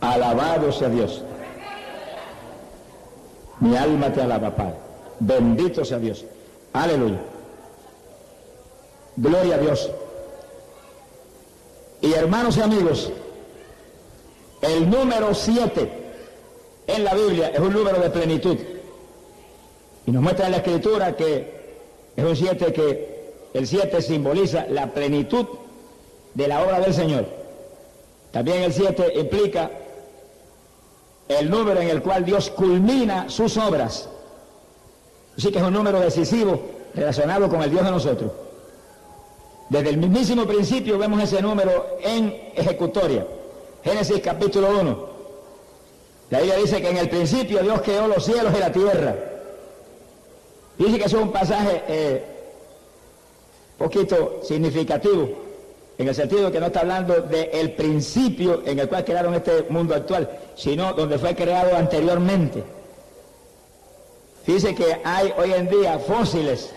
Alabado sea Dios. Mi alma te alaba, Padre. Bendito sea Dios. Aleluya. Gloria a Dios. Y hermanos y amigos, el número 7 en la Biblia es un número de plenitud. Y nos muestra en la Escritura que es un 7 que el 7 simboliza la plenitud de la obra del Señor. También el 7 implica el número en el cual Dios culmina sus obras. Así que es un número decisivo relacionado con el Dios de nosotros. Desde el mismísimo principio vemos ese número en ejecutoria. Génesis capítulo 1. La Biblia dice que en el principio Dios creó los cielos y la tierra. Dice que eso es un pasaje poquito significativo, en el sentido que no está hablando del principio en el cual crearon este mundo actual, sino donde fue creado anteriormente. Dice que hay hoy en día fósiles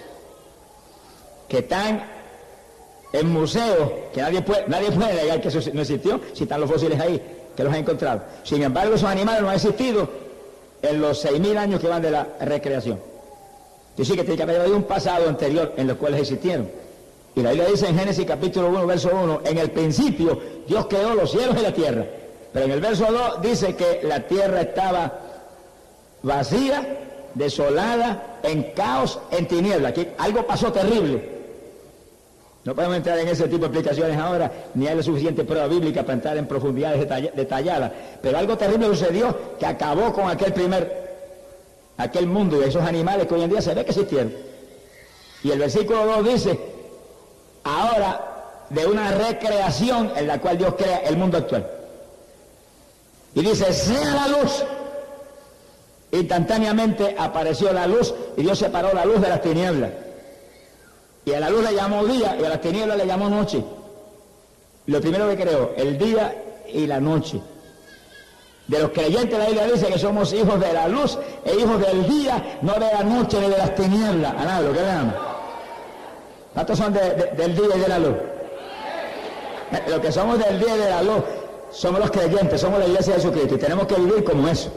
que están en museos, que nadie puede negar que eso no existió, si están los fósiles ahí, que los han encontrado. Sin embargo, esos animales no han existido en los 6.000 años que van de la recreación. Dice que tiene que haber un pasado anterior en los cuales existieron. Y la Biblia dice en Génesis capítulo 1, verso 1, en el principio Dios creó los cielos y la tierra. Pero en el verso 2 dice que la tierra estaba vacía, desolada, en caos, en tiniebla. Aquí algo pasó terrible. No podemos entrar en ese tipo de explicaciones ahora, ni hay la suficiente prueba bíblica para entrar en profundidades detalladas. Pero algo terrible sucedió que acabó con aquel mundo y esos animales que hoy en día se ve que existieron. Y el versículo 2 dice, ahora de una recreación en la cual Dios crea el mundo actual. Y dice, sea la luz. Instantáneamente apareció la luz y Dios separó la luz de las tinieblas. Y a la luz le llamó día y a las tinieblas le llamó noche. Lo primero que creó, el día y la noche. De los creyentes la Biblia dice que somos hijos de la luz e hijos del día, no de la noche ni de las tinieblas. A nada, lo que veamos. ¿Cuántos son del día y de la luz? Los que somos del día y de la luz somos los creyentes, somos la iglesia de Jesucristo y tenemos que vivir como eso.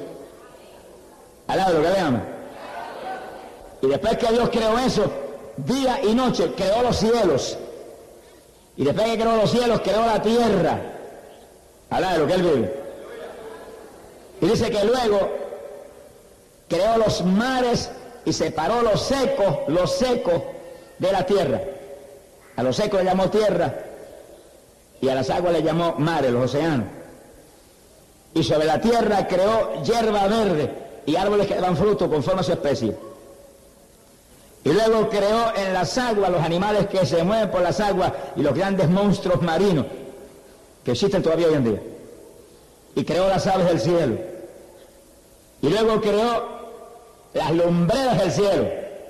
Al lado, lo que veamos. Y después que Dios creó eso, día y noche, creó los cielos. Y después que creó los cielos, creó la tierra. Al lado, lo que Él vive. Y dice que luego creó los mares y separó los secos de la tierra. A los secos le llamó tierra y a las aguas le llamó mares, los océanos. Y sobre la tierra creó hierba verde y árboles que dan fruto conforme a su especie. Y luego creó en las aguas los animales que se mueven por las aguas y los grandes monstruos marinos que existen todavía hoy en día. Y creó las aves del cielo. Y luego creó las lumbreras del cielo.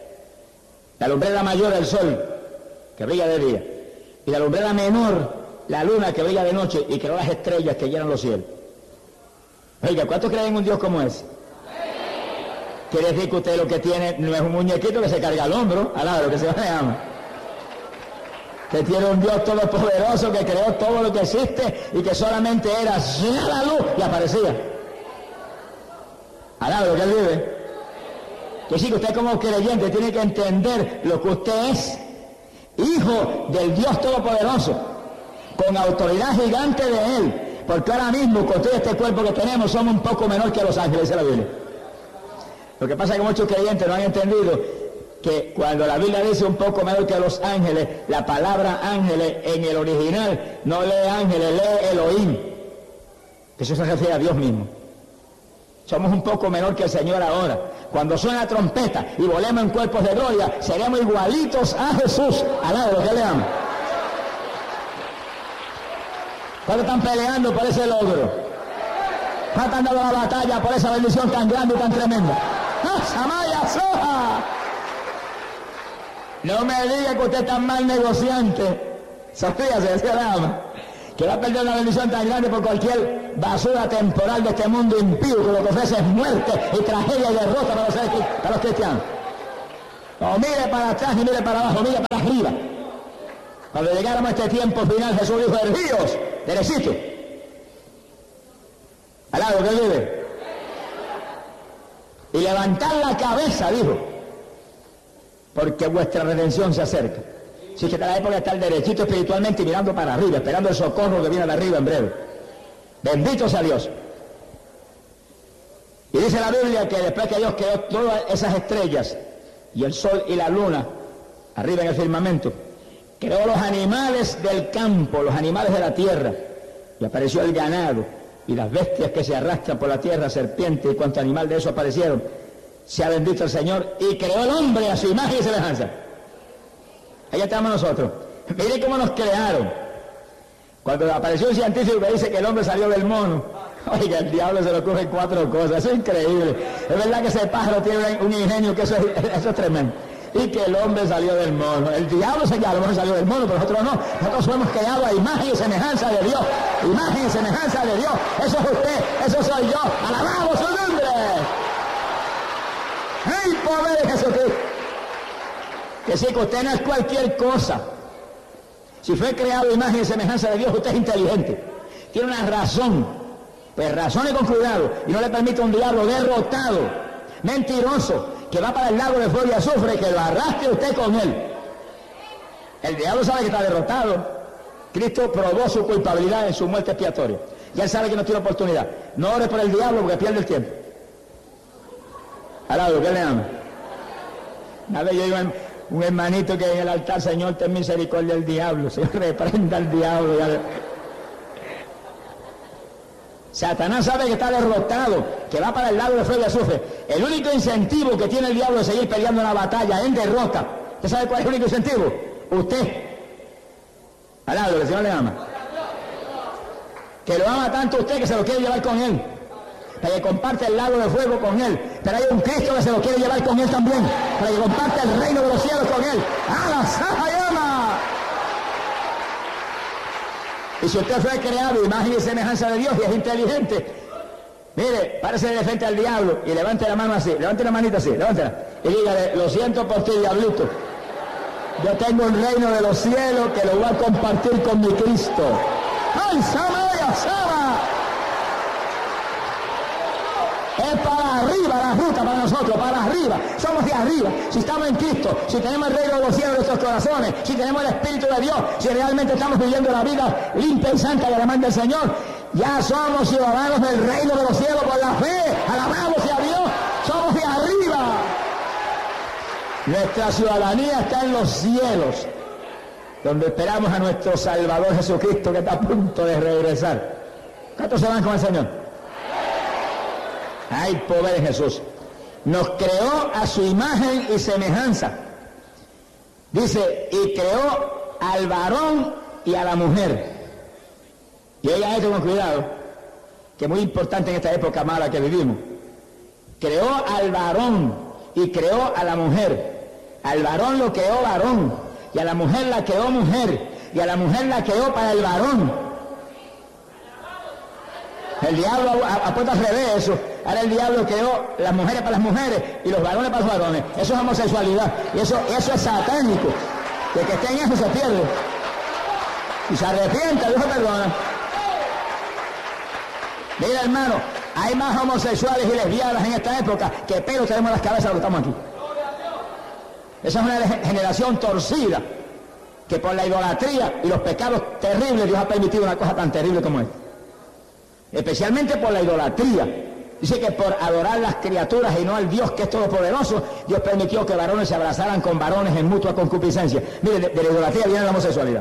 La lumbrera mayor, el sol, que brilla de día. Y la lumbrera menor, la luna, que brilla de noche. Y creó las estrellas que llenan los cielos. Oiga, ¿cuántos creen en un Dios como ese? Quiere decir que usted lo que tiene no es un muñequito que se carga al hombro, al lado, lo que se llama. Que tiene un Dios todopoderoso que creó todo lo que existe y que solamente era la luz y aparecía. Al lado, lo que Él vive. Que sí, que usted como creyente tiene que entender lo que usted es. Hijo del Dios todopoderoso, con autoridad gigante de Él. Porque ahora mismo, con todo este cuerpo que tenemos, somos un poco menor que los ángeles, dice la Biblia. Lo que pasa es que muchos creyentes no han entendido que cuando la Biblia dice un poco menor que los ángeles, la palabra ángeles en el original no lee ángeles, lee Elohim. Eso se refiere a Dios mismo. Somos un poco menor que el Señor ahora. Cuando suena la trompeta y volemos en cuerpos de gloria, seremos igualitos a Jesús. Al lado de lo que le amo. ¿Cuántos están peleando por ese logro? ¿Cuántos han dado la batalla por esa bendición tan grande y tan tremenda? ¡Samaya soja! No me diga que usted es tan mal negociante. Sofía se decía la ama. Que va a perder una bendición tan grande por cualquier basura temporal de este mundo impío que lo que ofrece es muerte y tragedia y derrota para los cristianos. No mire para atrás ni mire para abajo, mire para arriba. Cuando llegáramos a este tiempo final, Jesús dijo: erguíos, derechito. Alado, ¿qué vive? Y levantar la cabeza, dijo, porque vuestra redención se acerca. Si es que está la época de estar derechito espiritualmente y mirando para arriba, esperando el socorro que viene de arriba en breve. Bendito sea Dios. Y dice la Biblia que después que Dios creó todas esas estrellas y el sol y la luna arriba en el firmamento, creó los animales del campo, los animales de la tierra, y apareció el ganado y las bestias que se arrastran por la tierra, serpientes y cuanto animal de eso aparecieron. Sea bendito el Señor, y creó el hombre a su imagen y semejanza. Ahí estamos nosotros. Mire cómo nos crearon. Cuando apareció un científico que dice que el hombre salió del mono, oiga, el diablo se le ocurren 4 cosas, eso es increíble. Es verdad que ese pájaro tiene un ingenio que eso es tremendo. Y que el hombre salió del mono. El diablo se llama, salió del mono, pero nosotros no. Nosotros fuimos creados a imagen y semejanza de Dios. Imagen y semejanza de Dios. Eso es usted, eso soy yo. ¡Alabamos su nombre! ¡Ay, poder de Jesucristo! Que sí, que usted no es cualquier cosa. Si fue creado a imagen y semejanza de Dios, usted es inteligente. Tiene una razón. Pues razone con cuidado y no le permita a un diablo derrotado, mentiroso, que va para el lago de fuego y azufre, que lo arrastre usted con él. El diablo sabe que está derrotado. Cristo probó su culpabilidad en su muerte expiatoria. Ya él sabe que no tiene oportunidad. No ore por el diablo porque pierde el tiempo. Alado, ¿qué le ama? Una vez yo iba un hermanito que en el altar, Señor, ten misericordia del diablo. Señor, reprenda al diablo. Satanás sabe que está derrotado, que va para el lago de fuego y azufre. El único incentivo que tiene el diablo de seguir peleando una batalla en derrota. ¿Usted sabe cuál es el único incentivo? Usted. Alado, que el Señor le ama. Que lo ama tanto usted que se lo quiere llevar con él. Para que comparte el lago de fuego con él. Pero hay un Cristo que se lo quiere llevar con él también. Para que comparte el reino de los cielos con él. ¡Ala, Sahayama! Y si usted fue creado imagen y semejanza de Dios y es inteligente, mire, párese de frente al diablo y levante la mano así, levante la manita así, levántela. Y dígale, lo siento por ti, diablito. Yo tengo un reino de los cielos que lo voy a compartir con mi Cristo. ¡Ay, Samaya, Sama! Es para arriba la ruta para nosotros, para arriba. Somos de arriba. Si estamos en Cristo, si tenemos el reino de los cielos en nuestros corazones, si tenemos el Espíritu de Dios, si realmente estamos viviendo la vida limpia y santa que demanda el Señor, ya somos ciudadanos del reino de los cielos por la fe. Alabamos a Dios. Somos de arriba. Nuestra ciudadanía está en los cielos, donde esperamos a nuestro Salvador Jesucristo que está a punto de regresar. ¿Cuántos se van con el Señor? ¡Ay, pobre Jesús! Nos creó a su imagen y semejanza. Dice, y creó al varón y a la mujer. Y oigan esto con cuidado, que es muy importante en esta época mala que vivimos. Creó al varón y creó a la mujer. Al varón lo creó varón, y a la mujer la creó mujer, y a la mujer la creó para el varón. El diablo ha puesto al revés eso. Ahora el diablo creó las mujeres para las mujeres y los varones para los varones. Eso es homosexualidad. Y eso es satánico. De que esté en eso se pierde. Y se arrepiente, Dios lo perdona. Mira, hermano, hay más homosexuales y lesbianas en esta época que pelos tenemos en las cabezas los que estamos aquí. Esa es una generación torcida que por la idolatría y los pecados terribles Dios ha permitido una cosa tan terrible como esta. Especialmente por la idolatría. Dice que por adorar las criaturas y no al Dios que es todopoderoso, Dios permitió que varones se abrazaran con varones en mutua concupiscencia. Mire, de la idolatría viene la homosexualidad.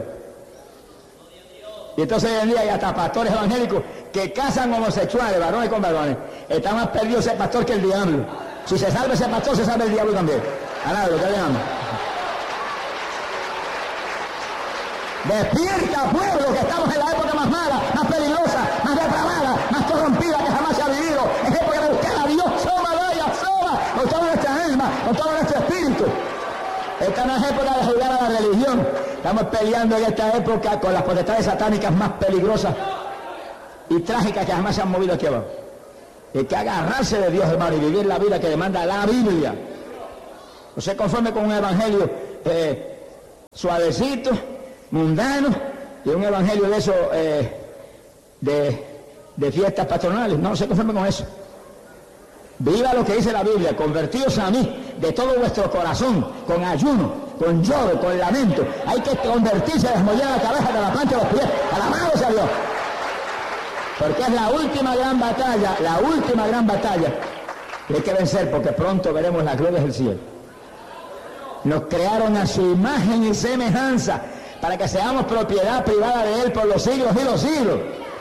Y entonces hoy en día hay hasta pastores evangélicos que casan homosexuales, varones con varones. Está más perdido ese pastor que el diablo. Si se salva ese pastor, se salva el diablo también. Alado, ¿qué le llamo? Despierta, pueblo, que estamos en la época más mala, más peligrosa, más depravada, más corrompida que jamás se ha vivido. Es época de buscar a Dios, con toda nuestra alma, con todo nuestro espíritu. Esta no es época de jugar a la religión. Estamos peleando en esta época con las potestades satánicas más peligrosas y trágicas que jamás se han movido aquí abajo. Hay que agarrarse de Dios, hermano, y vivir la vida que demanda la Biblia. No se conforme con un evangelio suavecito, mundano, y un evangelio de eso, de de fiestas patronales. No se conforme con eso. Viva lo que dice la Biblia, convertidos a mí de todo vuestro corazón, con ayuno, con lloro, con lamento. Hay que convertirse, desmollar la cabeza, de la planta de los pies. Alabado sea Dios. Porque es la última gran batalla que hay que vencer, porque pronto veremos las glorias del cielo. Nos crearon a su imagen y semejanza para que seamos propiedad privada de Él por los siglos y los siglos.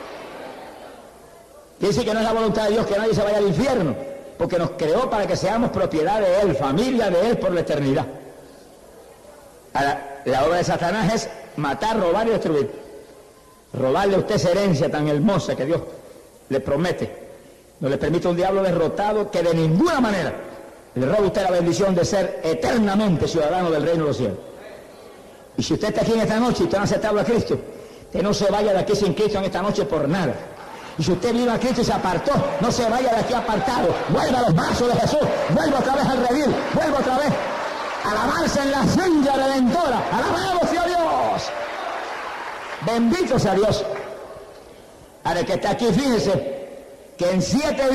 Quiere decir que no es la voluntad de Dios que nadie se vaya al infierno, porque nos creó para que seamos propiedad de Él, familia de Él por la eternidad. Ahora, la obra de Satanás es matar, robar y destruir. Robarle a usted esa herencia tan hermosa que Dios le promete. No le permite a un diablo derrotado que de ninguna manera le roba a usted la bendición de ser eternamente ciudadano del reino de los cielos. Y si usted está aquí en esta noche y usted no ha aceptado a Cristo, usted no se vaya de aquí sin Cristo en esta noche por nada. Y si usted vino a Cristo y se apartó, no se vaya de aquí apartado. Vuelva a los brazos de Jesús, vuelva otra vez al redil, vuelva otra vez a alabarse en la sangre redentora. ¡Alabado sea Dios! Bendito sea Dios. Ahora el que está aquí, fíjese que en 7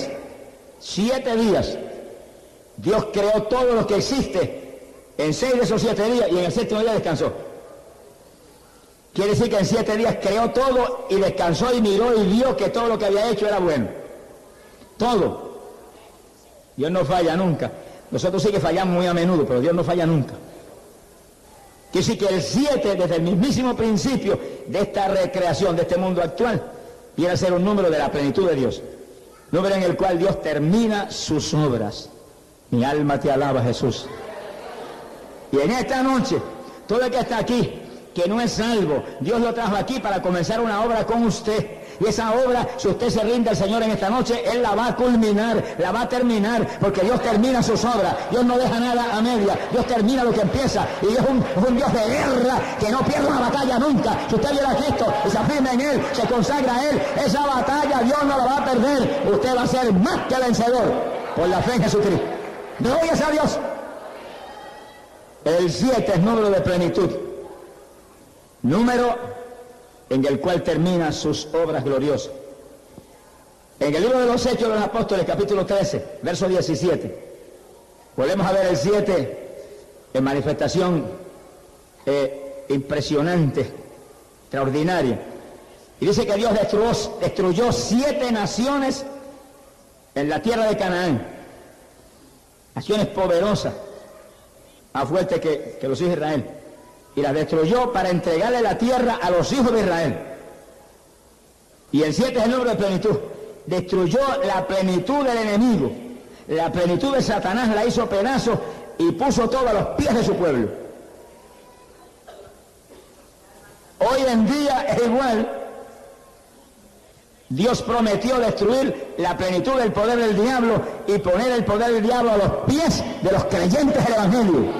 días, Dios creó todo lo que existe en 6 de esos 7 días y en el 7º día descansó. Quiere decir que en 7 días creó todo y descansó y miró y vio que todo lo que había hecho era bueno. Todo. Dios no falla nunca. Nosotros sí que fallamos muy a menudo, pero Dios no falla nunca. Quiere decir que el 7, desde el mismísimo principio de esta recreación, de este mundo actual, viene a ser un número de la plenitud de Dios. Número en el cual Dios termina sus obras. Mi alma te alaba, Jesús. Y en esta noche, todo el que está aquí, que no es salvo, Dios lo trajo aquí para comenzar una obra con usted. Y esa obra, si usted se rinde al Señor en esta noche, Él la va a culminar, la va a terminar, porque Dios termina sus obras. Dios no deja nada a media, Dios termina lo que empieza. Y Dios es un Dios de guerra, que no pierde una batalla nunca. Si usted viene a Cristo y se afirma en Él, se consagra a Él, esa batalla Dios no la va a perder. Usted va a ser más que vencedor por la fe en Jesucristo. Gloria a Dios. El 7 es número de plenitud. Número en el cual termina sus obras gloriosas. En el libro de los Hechos de los Apóstoles, capítulo 13, verso 17, volvemos a ver el 7 en manifestación impresionante, extraordinaria. Y dice que Dios destruyó 7 naciones en la tierra de Canaán. Naciones poderosas, más fuertes que los hijos de Israel. Y las destruyó para entregarle la tierra a los hijos de Israel. Y el 7 es el número de plenitud. Destruyó la plenitud del enemigo. La plenitud de Satanás la hizo pedazos y puso todo a los pies de su pueblo. Hoy en día es igual. Dios prometió destruir la plenitud del poder del diablo y poner el poder del diablo a los pies de los creyentes del Evangelio.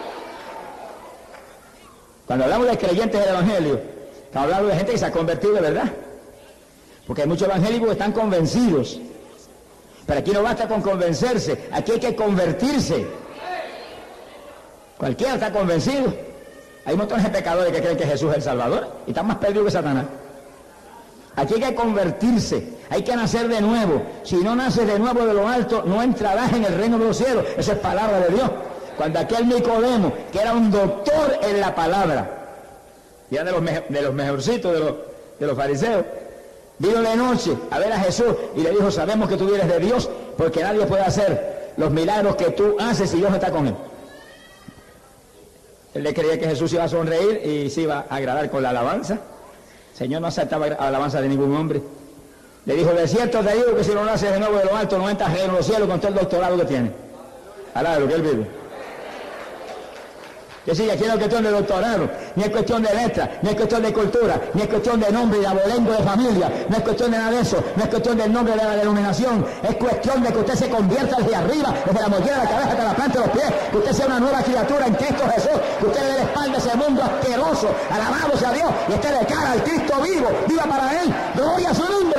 Cuando hablamos de creyentes del Evangelio, estamos hablando de gente que se ha convertido de verdad. Porque hay muchos evangélicos que están convencidos. Pero aquí no basta con convencerse, aquí hay que convertirse. Cualquiera está convencido. Hay montones de pecadores que creen que Jesús es el Salvador y están más perdidos que Satanás. Aquí hay que convertirse, hay que nacer de nuevo. Si no naces de nuevo de lo alto, no entrarás en el reino de los cielos. Esa es palabra de Dios. Cuando aquel Nicodemo, que era un doctor en la palabra, y era de los mejorcitos de los fariseos, vino de noche a ver a Jesús y le dijo: sabemos que tú vienes de Dios, porque nadie puede hacer los milagros que tú haces si Dios no está con él. Él le creía que Jesús iba a sonreír y se iba a agradar con la alabanza. El Señor no aceptaba alabanza de ningún hombre. Le dijo: de cierto te digo que si no naces de nuevo de lo alto, no entras en los cielos con todo el doctorado que tiene. Alá de lo que él vive. Que sí, aquí no es cuestión de doctorado, ni es cuestión de letra, ni es cuestión de cultura, ni es cuestión de nombre de abolengo de familia, no es cuestión de nada de eso, no es cuestión del nombre de la denominación, es cuestión de que usted se convierta desde arriba, desde la mollera de la cabeza hasta la planta de los pies, que usted sea una nueva criatura en Cristo Jesús, que usted le dé la espalda a ese mundo asqueroso, alabado sea Dios, y esté de cara al Cristo vivo, viva para Él, gloria a su nombre.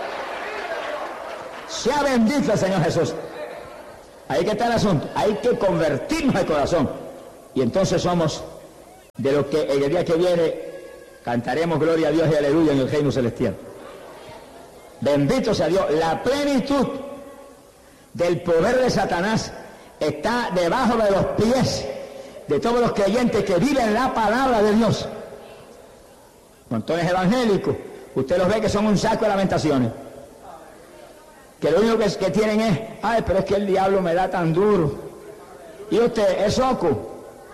Sea bendito el Señor Jesús. Ahí que está el asunto, hay que convertirnos de corazón. Y entonces somos de los que en el día que viene cantaremos gloria a Dios y aleluya en el reino celestial. Bendito sea Dios. La plenitud del poder de Satanás está debajo de los pies de todos los creyentes que viven la palabra de Dios. Montones evangélicos, usted los ve que son un saco de lamentaciones. Que lo único que tienen es, ay, pero es que el diablo me da tan duro. Y usted es soco.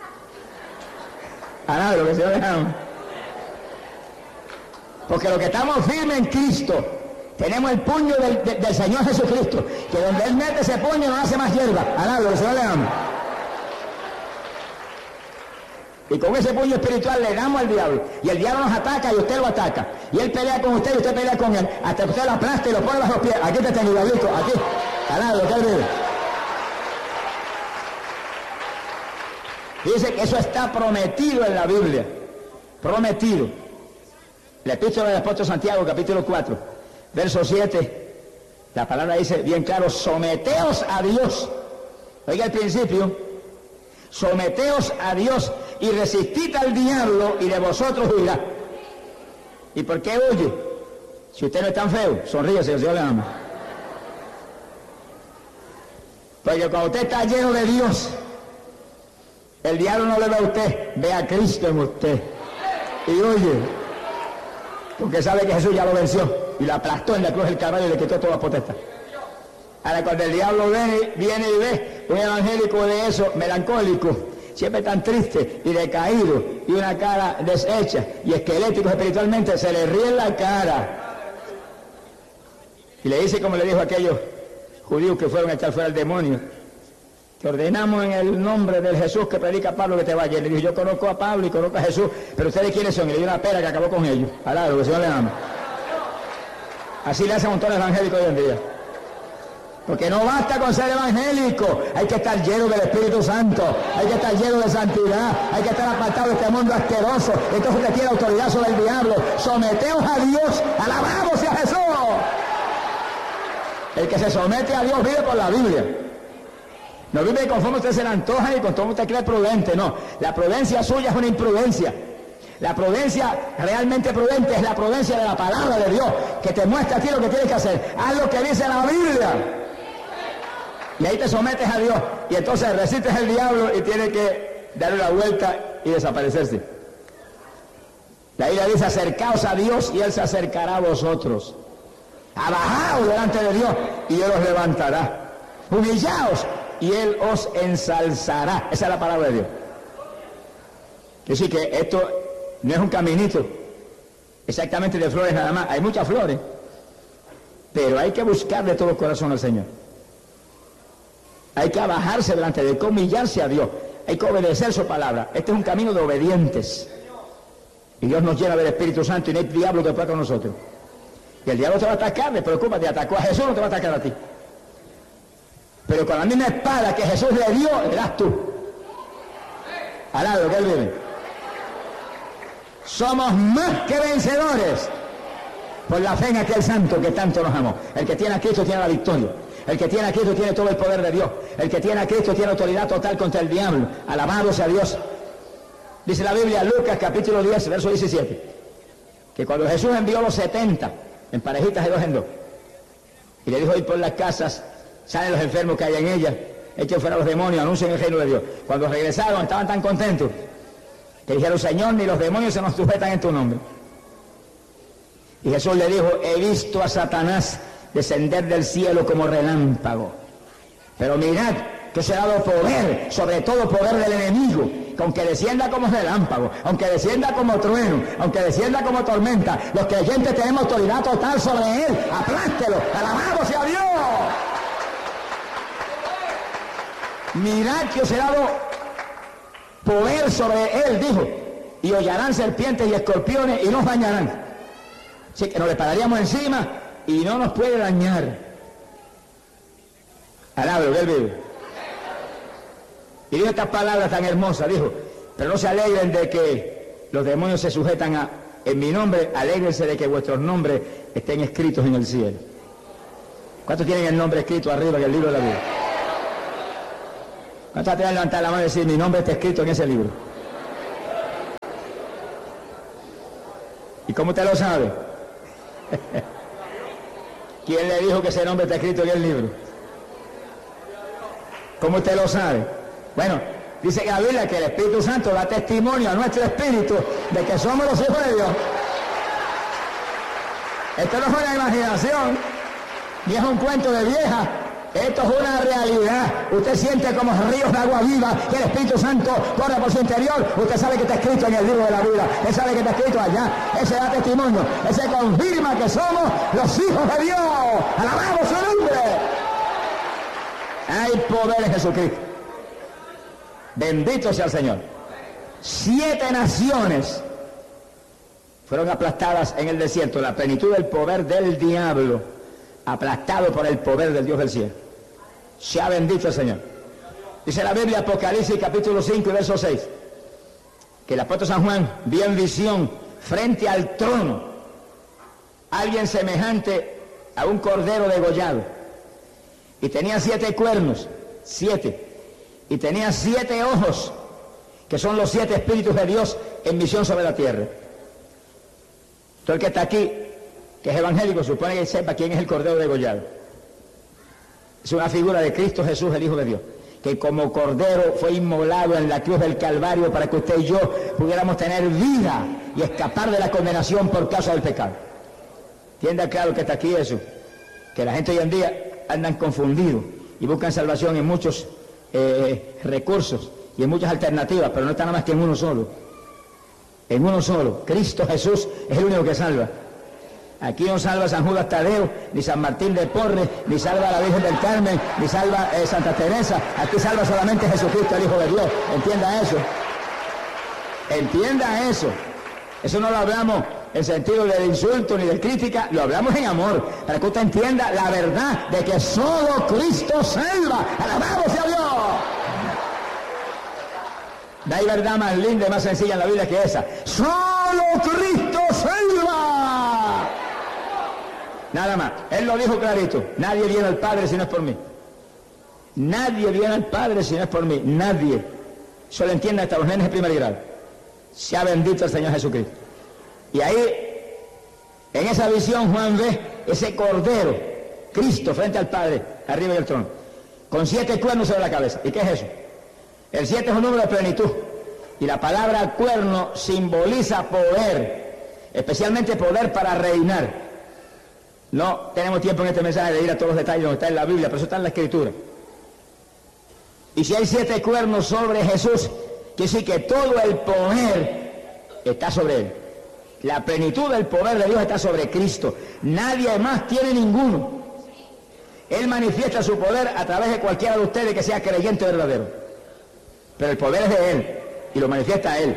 A nada, lo que se lo dejamos. Porque los que estamos firmes en Cristo, tenemos el puño del Señor Jesucristo, que donde Él mete ese puño no hace más hierba. A nada, lo que se lo dejamos. Y con ese puño espiritual le damos al diablo. Y el diablo nos ataca y usted lo ataca. Y él pelea con usted y usted pelea con él. Hasta que usted lo aplaste y lo pone bajo los pies. Aquí te tengo, diablito, aquí. A nada, lo que él vive. Dice que eso está prometido en la Biblia. Prometido. La epístola del apóstol Santiago, capítulo 4, verso 7. La palabra dice bien claro, someteos a Dios. Oiga el principio. Someteos a Dios y resistid al diablo y de vosotros huirá. ¿Y por qué huye? Si usted no es tan feo, sonríese, Dios le ama. Porque cuando usted está lleno de Dios, el diablo no le ve a usted, ve a Cristo en usted. Y huye. Porque sabe que Jesús ya lo venció y lo aplastó en la cruz del Calvario y le quitó toda potestad. Ahora cuando el diablo viene y ve un evangélico de eso, melancólico, siempre tan triste y decaído, y una cara deshecha y esquelético espiritualmente, se le ríe en la cara. Y le dice como le dijo a aquellos judíos que fueron a echar fuera el demonio, te ordenamos en el nombre del Jesús que predica Pablo que te vaya. Y le dijo, yo conozco a Pablo y conozco a Jesús, pero ustedes quiénes son. Y le dio una pera que acabó con ellos. Alá, lo que el Señor le ama. Así le hace un montón de evangélicos hoy en día. Porque no basta con ser evangélico, hay que estar lleno del Espíritu Santo, hay que estar lleno de santidad, hay que estar apartado de este mundo asqueroso. Entonces usted tiene autoridad sobre el diablo. Someteos a Dios, alabado sea Jesús. El que se somete a Dios vive por la Biblia. No vive conforme usted se le antoja y conforme usted cree prudente, no. La prudencia suya es una imprudencia. La prudencia realmente prudente es la prudencia de la palabra de Dios, que te muestra a ti lo que tienes que hacer. Haz lo que dice la Biblia. Y ahí te sometes a Dios y entonces resistes al diablo y tienes que darle la vuelta y desaparecerse. La Biblia dice, acercaos a Dios y Él se acercará a vosotros. Abajaos delante de Dios y Él os levantará. Humillaos y Él os ensalzará. Esa es la palabra de Dios. Que sí, que esto no es un caminito exactamente de flores nada más. Hay muchas flores, pero hay que buscar de todo corazón al Señor. Hay que abajarse delante de Él, humillarse a Dios. Hay que obedecer su palabra. Este es un camino de obedientes. Y Dios nos llena del Espíritu Santo y no hay diablo que pueda con nosotros. Y el diablo te va a atacar, preocúpate, atacó a Jesús, no te va a atacar a ti. Pero con la misma espada que Jesús le dio, le das tú. Al lado que Él vive. Somos más que vencedores por la fe en aquel santo que tanto nos amó. El que tiene a Cristo tiene la victoria. El que tiene a Cristo tiene todo el poder de Dios. El que tiene a Cristo tiene autoridad total contra el diablo. Alabado sea Dios. Dice la Biblia, Lucas capítulo 10, verso 17, que cuando Jesús envió los 70 en parejitas de 2 en 2, y le dijo ir por las casas, salen los enfermos que hay en ellas, echen fuera los demonios, anuncien el reino de Dios. Cuando regresaron estaban tan contentos que dijeron, Señor, ni los demonios se nos sujetan en tu nombre. Y Jesús le dijo, he visto a Satanás descender del cielo como relámpago. Pero mirad que os he dado poder, sobre todo poder del enemigo, que aunque descienda como relámpago, aunque descienda como trueno, aunque descienda como tormenta, los creyentes tenemos autoridad total sobre él. Aplástelo, alabado sea Dios. Mirad que os he dado poder sobre él, dijo, y hollarán serpientes y escorpiones y no os dañarán. Así que nos le pararíamos encima y no nos puede dañar. Alabado, que él vive. Y dijo estas palabras tan hermosas, dijo, pero no se alegren de que los demonios se sujetan en mi nombre, alégrense de que vuestros nombres estén escritos en el cielo. ¿Cuántos tienen el nombre escrito arriba en el libro de la vida? ¿Cuántos te van a levantar la mano y decir, mi nombre está escrito en ese libro? ¿Y cómo te lo sabe? ¿Quién le dijo que ese nombre está escrito en el libro? ¿Cómo usted lo sabe? Bueno, dice la Biblia que el Espíritu Santo da testimonio a nuestro espíritu de que somos los hijos de Dios. Esto no es una imaginación, ni es un cuento de vieja. Esto es una realidad. Usted siente como ríos de agua viva, que el Espíritu Santo corre por su interior. Usted sabe que está escrito en el libro de la Biblia. Él sabe que está escrito allá. Ese da testimonio. Ese confirma que somos los hijos de Dios. ¡Alabamos su nombre! Hay poder en Jesucristo. Bendito sea el Señor. 7 naciones fueron aplastadas en el desierto. La plenitud del poder del diablo, aplastado por el poder del Dios del cielo. Sea bendito el Señor. Dice la Biblia, Apocalipsis capítulo 5 y verso 6, que el apóstol San Juan vio en visión frente al trono alguien semejante a un cordero degollado, y tenía 7 cuernos, 7, y tenía 7 ojos, que son los 7 espíritus de Dios en misión sobre la tierra. Todo el que está aquí, que es evangélico, supone que sepa quién es el cordero degollado. Es una figura de Cristo Jesús, el Hijo de Dios, que como cordero fue inmolado en la cruz del Calvario para que usted y yo pudiéramos tener vida y escapar de la condenación por causa del pecado. Entienda claro que está aquí eso, que la gente hoy en día andan confundidos y buscan salvación en muchos recursos y en muchas alternativas, pero no está nada más que en uno solo. En uno solo. Cristo Jesús es el único que salva. Aquí no salva San Judas Tadeo, ni San Martín de Porres, ni salva la Virgen del Carmen, ni salva Santa Teresa. Aquí salva solamente Jesucristo, el Hijo de Dios. Entienda eso. Entienda eso. Eso no lo hablamos en sentido del insulto ni de crítica, lo hablamos en amor, para que usted entienda la verdad de que solo Cristo salva. ¡Alabado sea Dios! No hay verdad más linda y más sencilla en la Biblia que esa. ¡Solo Cristo salva! Nada más. Él lo dijo clarito. Nadie viene al Padre si no es por mí. Nadie viene al Padre si no es por mí. Nadie. Eso lo entienden hasta los nenes de primer grado. Sea bendito el Señor Jesucristo. Y ahí, en esa visión, Juan ve ese cordero, Cristo frente al Padre, arriba del trono, con 7 cuernos sobre la cabeza. ¿Y qué es eso? El 7 es un número de plenitud. Y la palabra cuerno simboliza poder, especialmente poder para reinar. No tenemos tiempo en este mensaje de ir a todos los detalles donde está en la Biblia, pero eso está en la Escritura. Y si hay 7 cuernos sobre Jesús, quiere decir que todo el poder está sobre Él. La plenitud del poder de Dios está sobre Cristo. Nadie más tiene ninguno. Él manifiesta su poder a través de cualquiera de ustedes que sea creyente verdadero. Pero el poder es de Él y lo manifiesta a Él.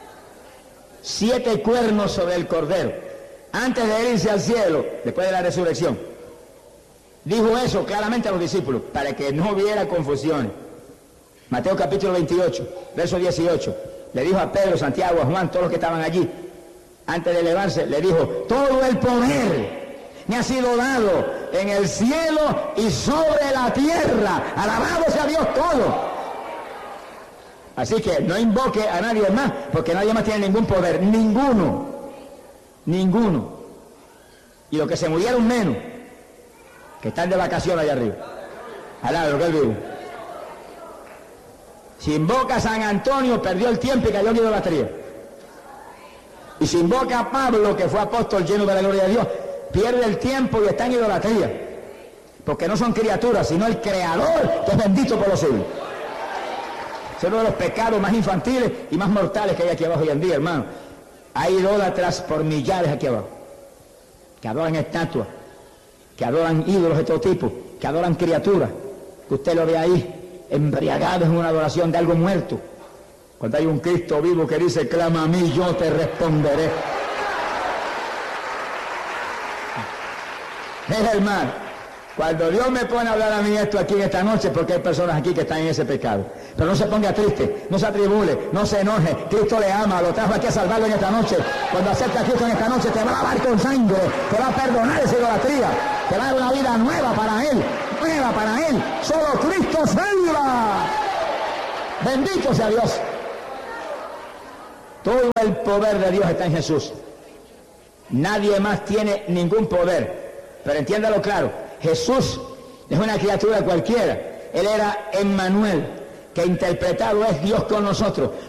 7 cuernos sobre el Cordero. Antes de irse al cielo, después de la resurrección, dijo eso claramente a los discípulos, para que no hubiera confusiones. Mateo capítulo 28, verso 18, le dijo a Pedro, Santiago, a Juan, todos los que estaban allí, antes de elevarse, le dijo, todo el poder me ha sido dado en el cielo y sobre la tierra. Alabado sea Dios todo. Así que no invoque a nadie más, porque nadie más tiene ningún poder, ninguno. Ninguno. Y los que se murieron menos, que están de vacaciones allá arriba. Alá, lo que él vive. Si invoca a San Antonio, perdió el tiempo y cayó en idolatría. Y si invoca a Pablo, que fue apóstol lleno de la gloria de Dios, pierde el tiempo y está en idolatría. Porque no son criaturas, sino el Creador, que es bendito por los siglos. Es uno de los pecados más infantiles y más mortales que hay aquí abajo hoy en día, hermano. Hay idólatras por millares aquí abajo, que adoran estatuas, que adoran ídolos de todo tipo, que adoran criaturas, que usted lo ve ahí, embriagado en una adoración de algo muerto. Cuando hay un Cristo vivo que dice, clama a mí, yo te responderé. Es hermano. Cuando Dios me pone a hablar a mí esto aquí en esta noche, porque hay personas aquí que están en ese pecado. Pero no se ponga triste, no se atribule, no se enoje. Cristo le ama, lo trajo aquí a salvarlo en esta noche. Cuando acepta a Cristo en esta noche, te va a lavar con sangre, te va a perdonar esa idolatría, te va a dar una vida nueva para Él, nueva para Él. Solo Cristo salva. Bendito sea Dios. Todo el poder de Dios está en Jesús. Nadie más tiene ningún poder. Pero entiéndalo claro, Jesús es una criatura cualquiera. Él era Emmanuel, que interpretado es Dios con nosotros.